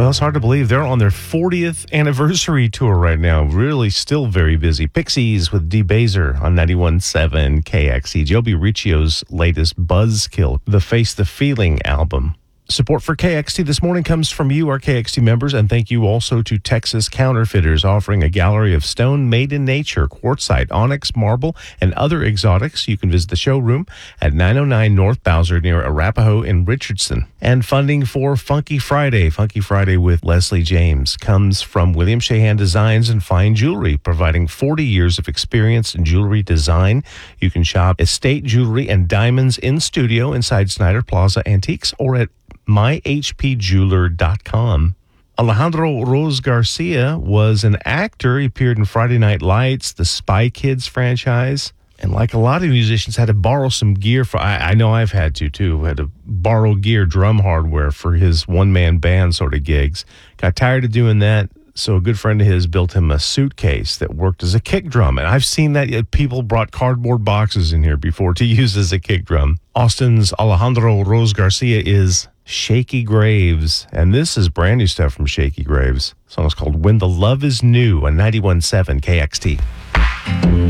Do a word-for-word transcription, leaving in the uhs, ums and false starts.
Well, it's hard to believe they're on their fortieth anniversary tour right now. Really still very busy. Pixies with D. Baser on ninety-one point seven K X E. Joe B. Riccio's latest Buzzkill, the Face the Feeling album. Support for K X T this morning comes from you, our K X T members, and thank you also to Texas Counterfeiters, offering a gallery of stone made in nature, quartzite, onyx, marble, and other exotics. You can visit the showroom at nine oh nine North Bowser near Arapahoe in Richardson. And funding for Funky Friday, Funky Friday with Leslie James, comes from William Shahan Designs and Fine Jewelry, providing forty years of experience in jewelry design. You can shop estate jewelry and diamonds in studio inside Snyder Plaza Antiques or at my h p jeweler dot com. Alejandro Rose Garcia was an actor. He appeared in Friday Night Lights, the Spy Kids franchise. And like a lot of musicians, had to borrow some gear for, I, I know I've had to too, had to borrow gear, drum hardware for his one-man band sort of gigs. Got tired of doing that. So a good friend of his built him a suitcase that worked as a kick drum. And I've seen that people brought cardboard boxes in here before to use as a kick drum. Austin's Alejandro Rose Garcia is Shaky Graves. And this is brand new stuff from Shaky Graves. The song is called When the Love Is New on ninety-one point seven K X T.